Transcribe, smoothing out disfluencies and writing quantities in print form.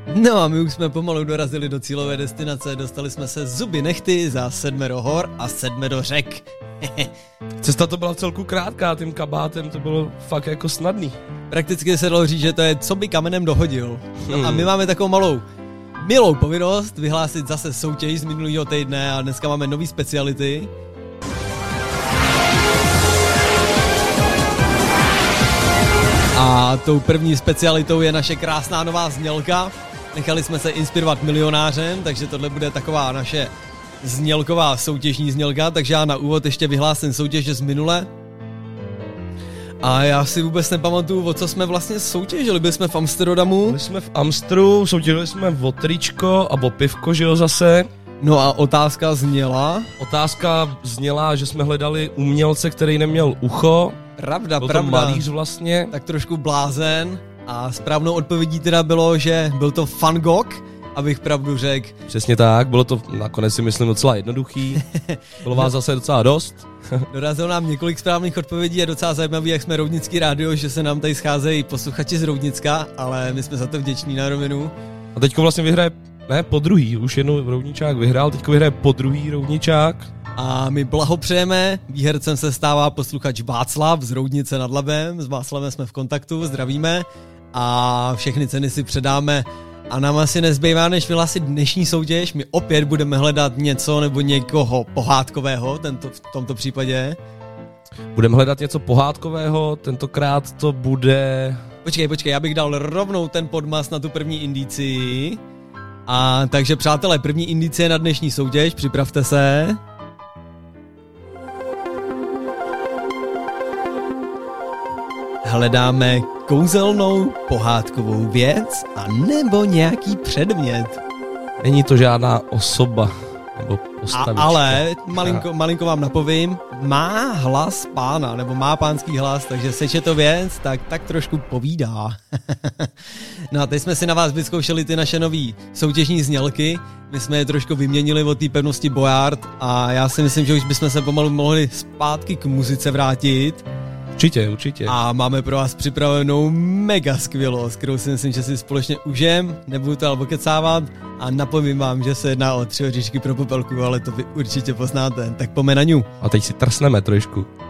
No a my už jsme pomalu dorazili do cílové destinace, dostali jsme se zuby nechty za 7 hor a 7 řek. Cesta to byla celku krátká, tím kabátem to bylo fakt jako snadný. Prakticky se dalo říct, že to je co by kamenem dohodil. No a my máme takovou milou povinnost vyhlásit zase soutěž z minulého týdne a dneska máme nový speciality. A tou první specialitou je naše krásná nová znělka. Nechali jsme se inspirovat Milionářem, takže tohle bude taková naše znělková soutěžní znělka, takže já na úvod ještě vyhlásím soutěže z minule. A já si vůbec nepamatuju, o co jsme vlastně soutěžili. Byli jsme v Amsterdamu. Byli jsme v Amstru, soutěžili jsme o tričko a o pivko, že jo, zase. No a otázka zněla, že jsme hledali umělce, který neměl ucho. Pravda. To malíř vlastně. Tak trošku blázen. A správnou odpovědí teda bylo, že byl to Van Gogh, abych pravdu řekl. Přesně tak, bylo to nakonec si myslím docela jednoduchý. Bylo vás zase docela dost. Dorazilo nám několik správných odpovědí, je docela zajímavý, jak jsme Roudnický rádio, že se nám tady scházejí posluchači z Roudnicka, ale my jsme za to vděční na rovinu. A teďko vlastně vyhraje, po druhý, už jednou Roudničák vyhrál, teďko vyhraje po druhý Roudničák. A my blahopřejeme, výhercem se stává posluchač Václav z Roudnice nad Labem, s Václavem jsme v kontaktu, zdravíme a všechny ceny si předáme. A nám asi nezbývá, než vyhlásit dnešní soutěž. My opět budeme hledat něco nebo někoho pohádkového, v tomto případě. Budeme hledat něco pohádkového, tentokrát to bude... Počkej, já bych dal rovnou ten podmas na tu první indicii. A takže přátelé, první indicie na dnešní soutěž, připravte se. Hledáme kouzelnou pohádkovou věc a nebo nějaký předmět. Není to žádná osoba nebo postavička. Ale malinko vám napovím, má hlas pána, nebo má pánský hlas, takže seč je to věc, tak trošku povídá. No a teď jsme si na vás vyzkoušeli ty naše nový soutěžní znělky, my jsme je trošku vyměnili od té pevnosti Boyard a já si myslím, že už bychom se pomalu mohli zpátky k muzice vrátit. Určitě. A máme pro vás připravenou mega skvělost, kterou si myslím, že si společně užijem, nebudu to ale okecávat a napovím vám, že se jedná o 3 oříšky pro popelku, ale to vy určitě poznáte, tak pojďme na ňu. A teď si trsneme trošku.